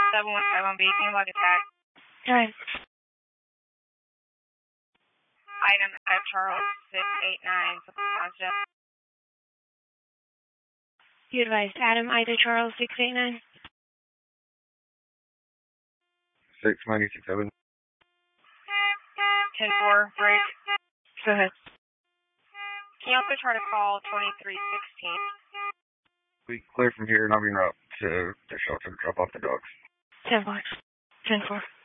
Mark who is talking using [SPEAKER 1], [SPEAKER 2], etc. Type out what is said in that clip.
[SPEAKER 1] 7151B, can you log attack?
[SPEAKER 2] Alright.
[SPEAKER 1] Item at Charles 689, Concept.
[SPEAKER 2] You advised Adam, Ida, Charles 689.
[SPEAKER 3] 6967.
[SPEAKER 1] 10-4, break.
[SPEAKER 2] Go ahead.
[SPEAKER 1] Can you also try to call 2316?
[SPEAKER 3] We clear from here and I'll be en route to the shelter to drop off the dogs.
[SPEAKER 2] 10-4. 10-4.